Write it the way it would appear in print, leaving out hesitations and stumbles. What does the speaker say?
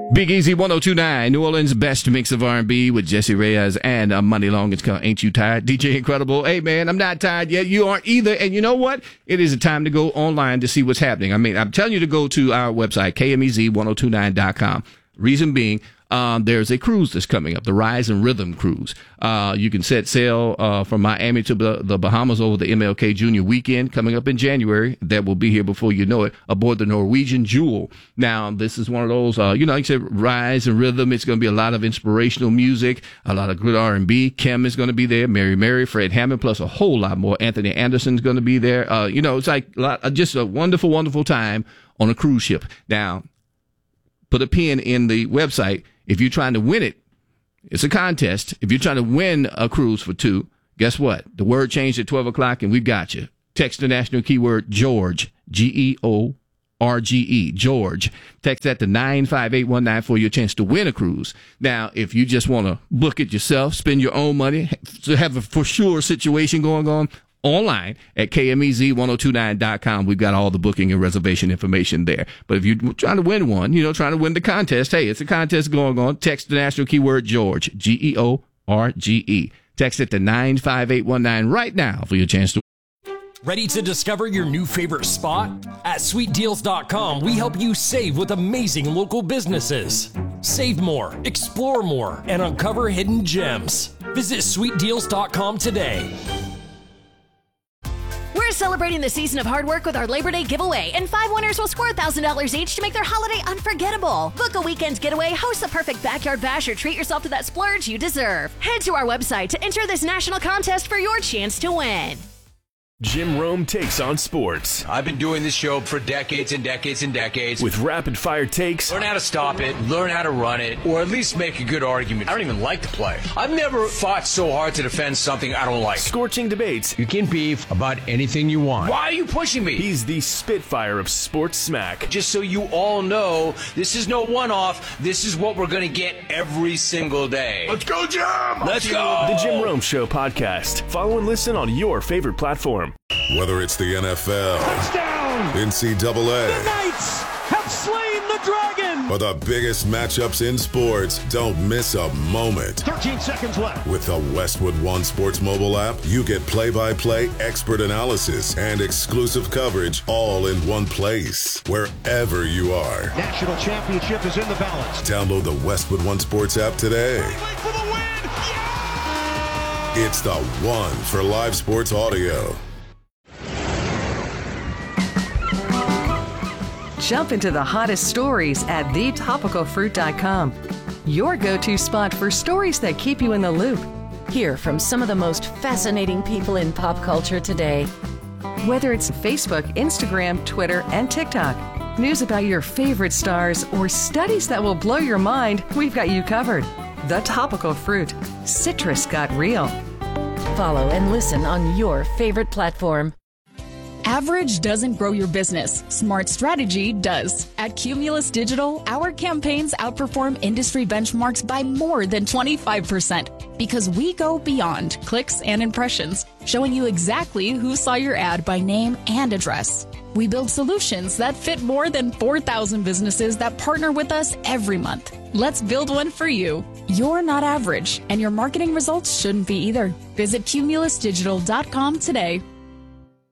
Big Easy 1029, New Orleans' best mix of R&B with Jesse Reyes and Money Long. It's called Ain't You Tired? DJ Incredible. Hey, man, I'm not tired yet. You aren't either. And you know what? It is a time to go online to see what's happening. I mean, I'm telling you to go to our website, KMEZ1029.com. Reason being, there's a cruise that's coming up, the Rise and Rhythm Cruise. You can set sail from Miami to the Bahamas over the MLK Junior weekend coming up in January. That will be here before you know it, aboard the Norwegian Jewel. Now, this is one of those, like you said, Rise and Rhythm. It's going to be a lot of inspirational music, a lot of good R&B. Kim is going to be there, Mary, Fred Hammond, plus a whole lot more. Anthony Anderson's going to be there. It's like just a wonderful, wonderful time on a cruise ship. Now, put a pin in the website. If you're trying to win it, it's a contest. If you're trying to win a cruise for two, guess what? The word changed at 12 o'clock, and we've got you. Text the national keyword George, George. George. Text that to 95819 for your chance to win a cruise. Now, if you just want to book it yourself, spend your own money, to have a for sure situation going on, online at KMEZ1029.com. We've got all the booking and reservation information there. But if you're trying to win one, trying to win the contest, hey, it's a contest going on. Text the national keyword George, George. Text it to 95819 right now for your chance to. Ready to discover your new favorite spot? At SweetDeals.com, we help you save with amazing local businesses. Save more, explore more, and uncover hidden gems. Visit SweetDeals.com today. We're celebrating the season of hard work with our Labor Day giveaway, and 5 winners will score $1,000 each to make their holiday unforgettable. Book a weekend getaway, host the perfect backyard bash, or treat yourself to that splurge you deserve. Head to our website to enter this national contest for your chance to win. Jim Rome takes on sports. I've been doing this show for decades and decades and decades. With rapid-fire takes. Learn how to stop it, learn how to run it, or at least make a good argument. I don't even like to play. I've never fought so hard to defend something I don't like. Scorching debates. You can beef about anything you want. Why are you pushing me? He's the Spitfire of sports smack. Just so you all know, this is no one-off. This is what we're going to get every single day. Let's go, Jim! Let's go! The Jim Rome Show podcast. Follow and listen on your favorite platform. Whether it's the NFL, touchdown, NCAA, the Knights have slain the dragon, or the biggest matchups in sports, don't miss a moment. 13 seconds left. With the Westwood One Sports mobile app, you get play-by-play expert analysis and exclusive coverage all in one place, wherever you are. National championship is in the balance. Download the Westwood One Sports app today. For the win. Yeah! It's the one for live sports audio. Jump into the hottest stories at thetopicalfruit.com. Your go-to spot for stories that keep you in the loop. Hear from some of the most fascinating people in pop culture today. Whether it's Facebook, Instagram, Twitter, and TikTok, news about your favorite stars, or studies that will blow your mind, we've got you covered. The Topical Fruit. Citrus got real. Follow and listen on your favorite platform. Average doesn't grow your business. Smart strategy does. At Cumulus Digital, our campaigns outperform industry benchmarks by more than 25% because we go beyond clicks and impressions, showing you exactly who saw your ad by name and address. We build solutions that fit more than 4,000 businesses that partner with us every month. Let's build one for you. You're not average, and your marketing results shouldn't be either. Visit cumulusdigital.com today.